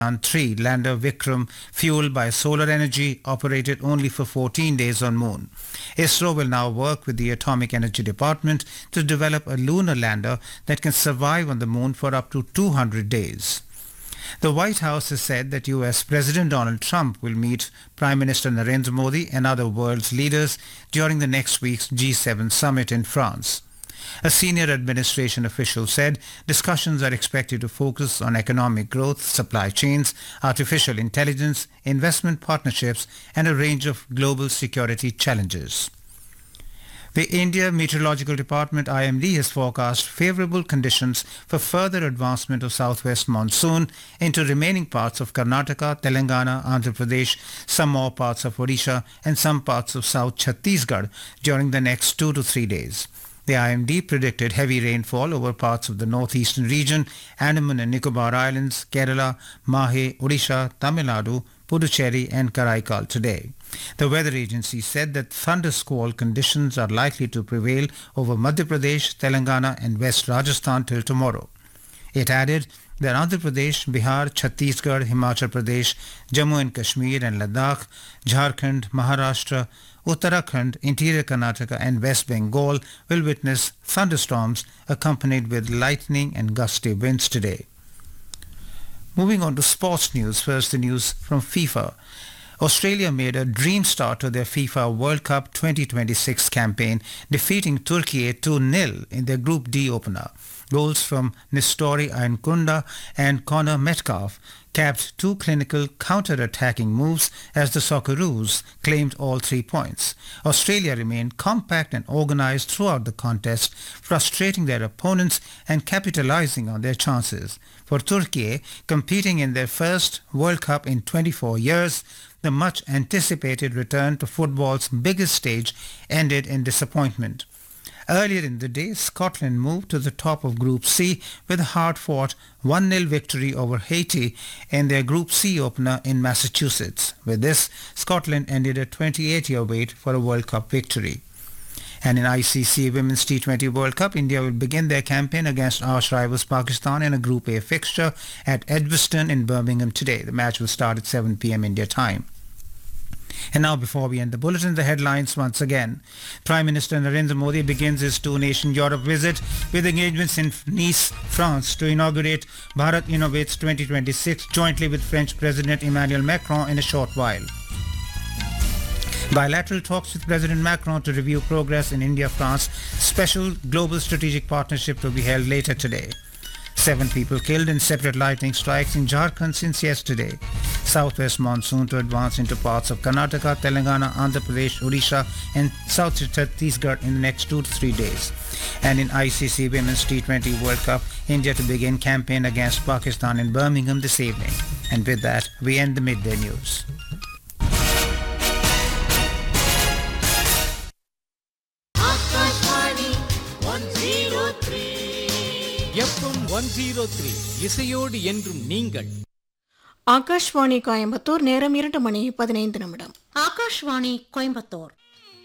Chandrayaan-3 lander Vikram, fueled by solar energy, operated only for 14 days on Moon. ISRO will now work with the Atomic Energy Department to develop a lunar lander that can survive on the Moon for up to 200 days. The White House has said that US President Donald Trump will meet Prime Minister Narendra Modi and other world's leaders during the next week's G7 summit in France. A senior administration official said discussions are expected to focus on economic growth, supply chains, artificial intelligence, investment partnerships, and a range of global security challenges. The India Meteorological Department IMD has forecast favourable conditions for further advancement of southwest monsoon into remaining parts of Karnataka, Telangana, Andhra Pradesh, some more parts of Odisha and some parts of South Chhattisgarh during the next 2 to 3 days. The IMD predicted heavy rainfall over parts of the northeastern region, Andaman and Nicobar Islands, Kerala, Mahe, Odisha, Tamil Nadu, Puducherry and Karaikal today. The weather agency said that thundersquall conditions are likely to prevail over Madhya Pradesh, Telangana and West Rajasthan till tomorrow. It added that Andhra Pradesh, Bihar, Chhattisgarh, Himachal Pradesh, Jammu and Kashmir and Ladakh, Jharkhand, Maharashtra, Uttarakhand, Interior Karnataka and West Bengal will witness thunderstorms accompanied with lightning and gusty winds today. Moving on to sports news, first the news from FIFA. Australia made a dream start to their FIFA World Cup 2026 campaign, defeating Turkey 2-0 in their Group D opener. Goals from Nestori Ayinkunda and Connor Metcalf capped two clinical counter-attacking moves as the Socceroos claimed all 3 points. Australia remained compact and organised throughout the contest, frustrating their opponents and capitalising on their chances. For Turkey, competing in their first World Cup in 24 years, the much-anticipated return to football's biggest stage ended in disappointment. Earlier in the day, Scotland moved to the top of Group C with a hard-fought 1-0 victory over Haiti in their Group C opener in Massachusetts. With this, Scotland ended a 28-year wait for a World Cup victory. And in ICC Women's T20 World Cup, India will begin their campaign against arch rivals Pakistan in a Group A fixture at Edgbaston in Birmingham today. The match will start at 7 p.m. India time. And now, before we end the bulletin, the headlines once again. Prime Minister Narendra Modi begins his two-nation Europe visit with engagements in Nice, France, to inaugurate Bharat Innovates 2026 jointly with French President Emmanuel Macron in a short while. Bilateral talks with President Macron to review progress in India-France special global strategic partnership to be held later today. 7 people killed in separate lightning strikes in Jharkhand since yesterday. Southwest monsoon to advance into parts of Karnataka, Telangana, Andhra Pradesh, Odisha and South Chhattisgarh in the next 2 to 3 days. And in ICC Women's T20 World Cup, India to begin campaign against Pakistan in Birmingham this evening. And with that, we end the midday news. FM 103 இசையோடு என்றும் நீங்கள். ஆகாஷ்வாணி கோயம்புத்தூர், நேரம் 2:15. ஆகாஷ்வாணி கோயம்புத்தூர்.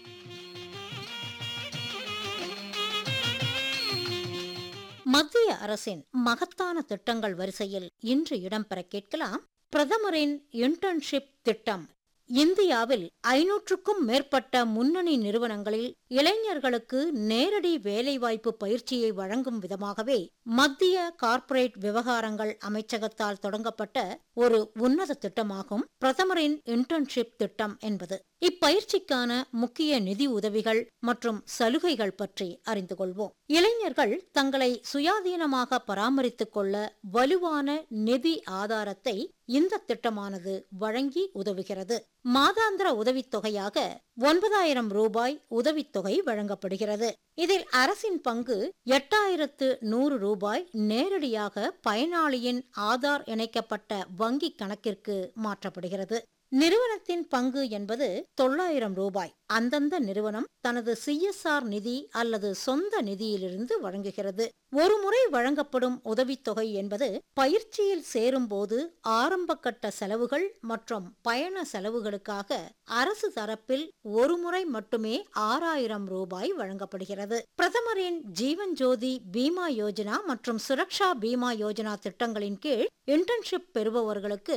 மத்திய அரசின் மகத்தான திட்டங்கள் வரிசையில் இன்று இடம்பெற கேட்கலாம். பிரதமரின் இன்டர்ன்ஷிப் திட்டம். இந்தியாவில் 500க்கும் மேற்பட்ட முன்னணி நிறுவனங்களில் இளைஞர்களுக்கு நேரடி வேலைவாய்ப்பு பயிற்சியை வழங்கும் விதமாகவே மத்திய கார்ப்பரேட் விவகாரங்கள் அமைச்சகத்தால் தொடங்கப்பட்ட ஒரு உன்னத திட்டமாகும் பிரதமரின் இன்டர்ன்ஷிப் திட்டம் என்பது. இப்பயிற்சிக்கான முக்கிய நிதி உதவிகள் மற்றும் சலுகைகள் பற்றி அறிந்து கொள்வோம். இளைஞர்கள் தங்களை சுயாதீனமாக பராமரித்துக் கொள்ள வலுவான நிதி ஆதாரத்தை இந்த திட்டமானது வழங்கி உதவுகிறது. மாதாந்திர உதவித்தொகையாக 9,000 ரூபாய் உதவித்தொகை வழங்கப்படுகிறது. இதில் அரசின் பங்கு 8,100 ரூபாய் நேரடியாக பயனாளியின் ஆதார் இணைக்கப்பட்ட வங்கி கணக்கிற்கு மாற்றப்படுகிறது. நிறுவனத்தின் பங்கு என்பது 900 ரூபாய். அந்தந்த நிறுவனம் தனது CSR நிதி அல்லது சொந்த நிதியிலிருந்து வழங்குகிறது. ஒரு முறை வழங்கப்படும் உதவித்தொகை என்பது பயிற்சியில் சேரும் போது ஆரம்ப கட்ட செலவுகள் மற்றும் பயண செலவுகளுக்காக அரசு தரப்பில் ஒரு முறை மட்டுமே 6000 ரூபாய் வழங்கப்படுகிறது. பிரதமரின் ஜீவன் ஜோதி பீமா யோஜனா மற்றும் சுரக்ஷா பீமா யோஜனா திட்டங்களின் கீழ் இன்டர்ன்ஷிப் பெறுபவர்களுக்கு